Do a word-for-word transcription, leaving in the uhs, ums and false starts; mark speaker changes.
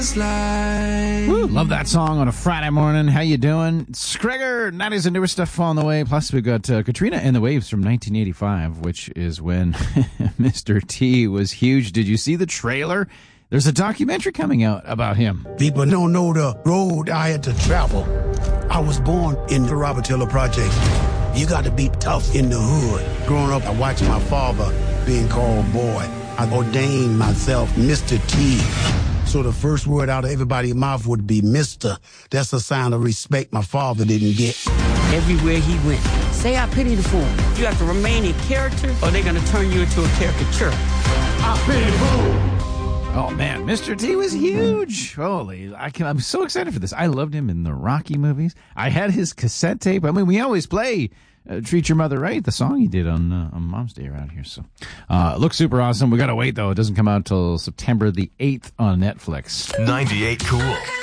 Speaker 1: Woo, love that song on a Friday morning. How you doing? It's Gregor. nineties and newer stuff on the way. Plus, we've got uh, Katrina and the Waves from nineteen eighty-five, which is when Mister T was huge. Did you see the trailer? There's a documentary coming out about him.
Speaker 2: People don't know the road I had to travel. I was born in the Robert Taylor Project. You got to be tough in the hood. Growing up, I watched my father being called boy. I ordained myself Mister T. So the first word out of everybody's mouth would be Mister That's a sign of respect my father didn't get.
Speaker 3: Everywhere he went, say I pity the fool. You have to remain in character or they're going to turn you into a caricature.
Speaker 2: I pity the fool.
Speaker 1: Oh, man, Mister T was huge. Holy, I can, I'm so excited for this. I loved him in the Rocky movies. I had his cassette tape. I mean, we always play uh, Treat Your Mother Right, the song he did on, uh, on Mom's Day around here. So, uh, it looks super awesome. We got to wait, though. It doesn't come out until September the eighth on Netflix.
Speaker 4: ninety-eight Cool.